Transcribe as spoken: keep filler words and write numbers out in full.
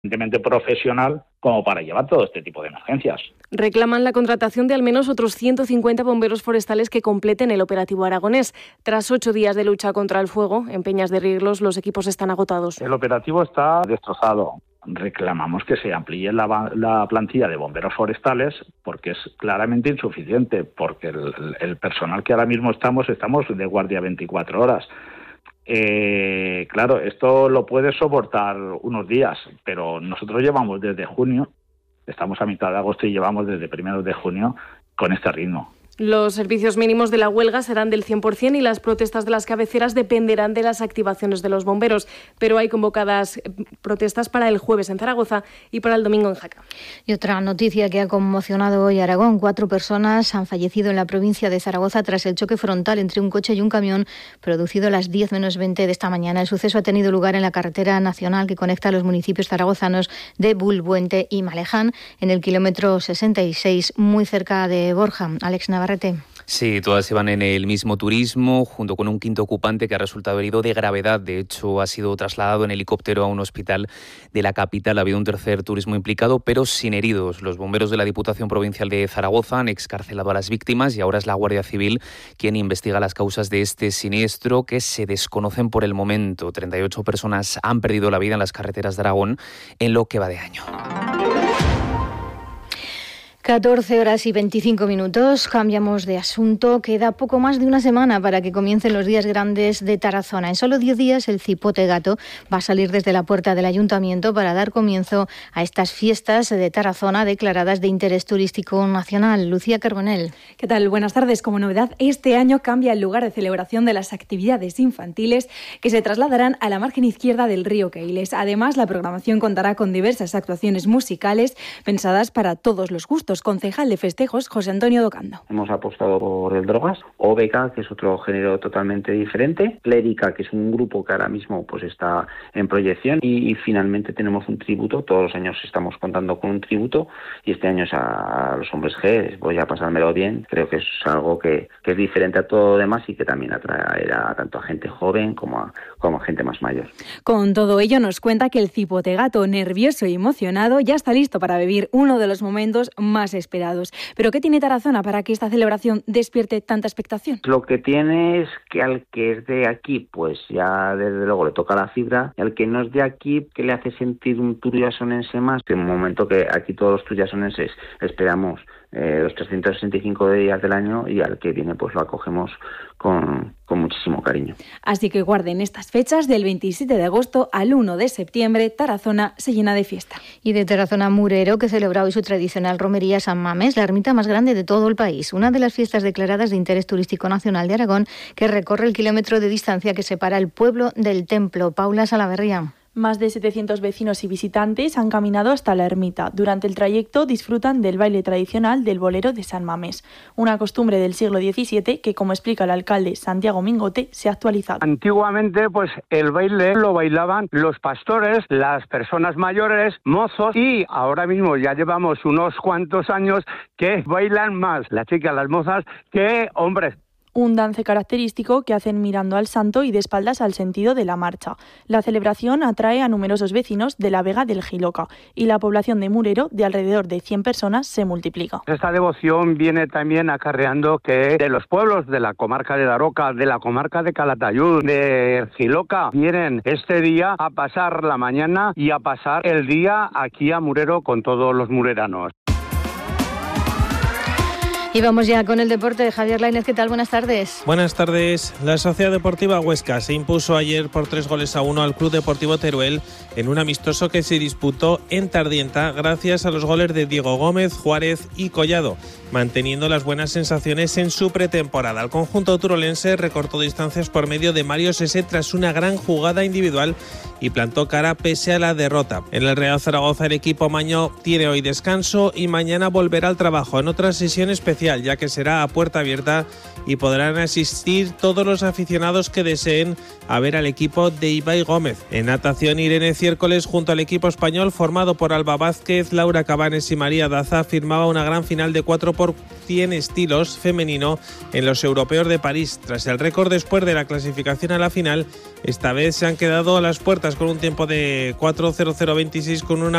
suficientemente profesional como para llevar todo este tipo de emergencias. Reclaman la contratación de al menos otros ciento cincuenta bomberos forestales que completen el operativo aragonés. Tras ocho días de lucha contra el fuego, en Peñas de Rieglos los equipos están agotados. El operativo está destrozado. Reclamamos que se amplíe la, la plantilla de bomberos forestales porque es claramente insuficiente, porque el, el personal que ahora mismo estamos, estamos de guardia veinticuatro horas. Eh, claro, esto lo puede soportar unos días, pero nosotros llevamos desde junio, estamos a mitad de agosto y llevamos desde primeros de junio con este ritmo. Los servicios mínimos de la huelga serán del cien por ciento y las protestas de las cabeceras dependerán de las activaciones de los bomberos, pero hay convocadas protestas para el jueves en Zaragoza y para el domingo en Jaca. Y otra noticia que ha conmocionado hoy Aragón. Cuatro personas han fallecido en la provincia de Zaragoza tras el choque frontal entre un coche y un camión producido a las diez menos veinte de esta mañana. El suceso ha tenido lugar en la carretera nacional que conecta a los municipios zaragozanos de Bulbuente y Maleján, en el kilómetro sesenta y seis, muy cerca de Borja. Alex Navarrete. Sí, todas iban en el mismo turismo, junto con un quinto ocupante que ha resultado herido de gravedad. De hecho, ha sido trasladado en helicóptero a un hospital de la capital. Ha habido un tercer turismo implicado, pero sin heridos. Los bomberos de la Diputación Provincial de Zaragoza han excarcelado a las víctimas y ahora es la Guardia Civil quien investiga las causas de este siniestro, que se desconocen por el momento. treinta y ocho personas han perdido la vida en las carreteras de Aragón en lo que va de año. catorce horas y veinticinco minutos, cambiamos de asunto. Queda poco más de una semana para que comiencen los días grandes de Tarazona. En solo diez días el cipote gato va a salir desde la puerta del ayuntamiento para dar comienzo a estas fiestas de Tarazona declaradas de interés turístico nacional. Lucía Carbonell. ¿Qué tal? Buenas tardes. Como novedad, este año cambia el lugar de celebración de las actividades infantiles que se trasladarán a la margen izquierda del río Keiles. Además, la programación contará con diversas actuaciones musicales pensadas para todos los gustos. Concejal de festejos, José Antonio Docando. Hemos apostado por el Drogas, O B K, que es otro género totalmente diferente, Clérica, que es un grupo que ahora mismo pues está en proyección, y, y finalmente tenemos un tributo. Todos los años estamos contando con un tributo y este año es a, a los Hombres G. Voy a pasármelo bien. Creo que es algo que, que es diferente a todo lo demás y que también atraerá tanto a gente joven como a, como a gente más mayor. Con todo ello nos cuenta que el cipote gato, nervioso y emocionado, ya está listo para vivir uno de los momentos más esperados. ¿Pero qué tiene Tarazona para que esta celebración despierte tanta expectación? Lo que tiene es que al que es de aquí, pues ya desde luego le toca la fibra, y al que no es de aquí, que le hace sentir un turriasonense más, que en un momento que aquí todos los turriasonenses esperamos eh, los trescientos sesenta y cinco días del año, y al que viene pues lo acogemos con, con muchísimo cariño. Así que guarden estas fechas, del veintisiete de agosto al uno de septiembre, Tarazona se llena de fiesta. Y de Tarazona Murero, que celebra hoy su tradicional romería San Mamés, la ermita más grande de todo el país, una de las fiestas declaradas de interés turístico nacional de Aragón, que recorre el kilómetro de distancia que separa el pueblo del templo. Paula Salaverría. Más de setecientos vecinos y visitantes han caminado hasta la ermita. Durante el trayecto disfrutan del baile tradicional del bolero de San Mamés, una costumbre del siglo diecisiete que, como explica el alcalde Santiago Mingote, se ha actualizado. Antiguamente, pues el baile lo bailaban los pastores, las personas mayores, mozos, y ahora mismo ya llevamos unos cuantos años que bailan más las chicas, las mozas, que hombres. Un dance característico que hacen mirando al santo y de espaldas al sentido de la marcha. La celebración atrae a numerosos vecinos de la Vega del Jiloca y la población de Murero, de alrededor de cien personas, se multiplica. Esta devoción viene también acarreando que de los pueblos de la comarca de Daroca, de la comarca de Calatayud, de Jiloca, vienen este día a pasar la mañana y a pasar el día aquí a Murero con todos los mureranos. Y vamos ya con el deporte de Javier Lainez. ¿Qué tal? Buenas tardes. Buenas tardes. La Sociedad Deportiva Huesca se impuso ayer por tres goles a uno al Club Deportivo Teruel en un amistoso que se disputó en Tardienta gracias a los goles de Diego Gómez, Juárez y Collado, manteniendo las buenas sensaciones en su pretemporada. El conjunto turolense recortó distancias por medio de Mario Sese tras una gran jugada individual y plantó cara pese a la derrota. En el Real Zaragoza el equipo maño tiene hoy descanso y mañana volverá al trabajo en otra sesión especial especial, ya que será a puerta abierta y podrán asistir todos los aficionados que deseen a ver al equipo de Ibai Gómez. En natación, Irene Ciércoles, junto al equipo español formado por Alba Vázquez, Laura Cabanes y María Daza, firmaba una gran final de cuatro por cien estilos femenino en los europeos de París. Tras el récord después de la clasificación a la final, esta vez se han quedado a las puertas con un tiempo de cuatro cero cero veintiséis con una